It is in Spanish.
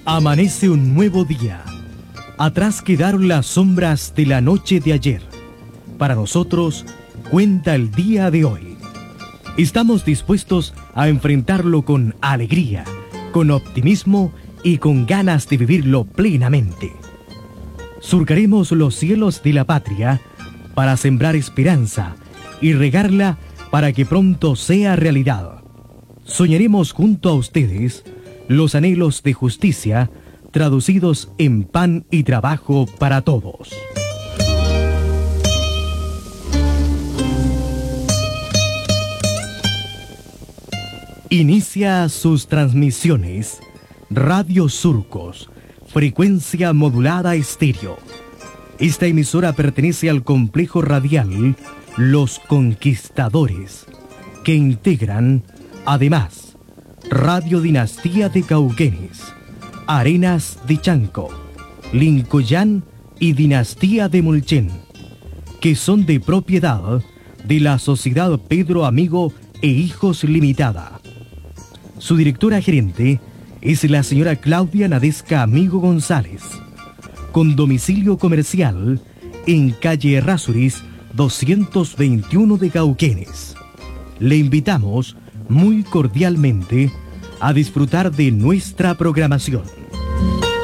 Amanece un nuevo día. Atrás quedaron las sombras de la noche de ayer. Para nosotros, cuenta el día de hoy. Estamos dispuestos a enfrentarlo con alegría, con optimismo y con ganas de vivirlo plenamente. Surcaremos los cielos de la patria para sembrar esperanza y regarla para que pronto sea realidad. Soñaremos junto a ustedes los anhelos de justicia traducidos en pan y trabajo para todos. Inicia sus transmisiones Radio Surcos, frecuencia modulada estéreo. Esta emisora pertenece al complejo radial Los Conquistadores, que integran, además, Radio Dinastía de Cauquenes, Arenas de Chanco, Lincoyán y Dinastía de Mulchen, que son de propiedad de la Sociedad Pedro Amigo e Hijos Limitada. Su directora gerente es la señora Claudia Nadesca Amigo González, con domicilio comercial en calle Errázuriz 221 de Cauquenes. Le invitamos muy cordialmente a disfrutar de nuestra programación.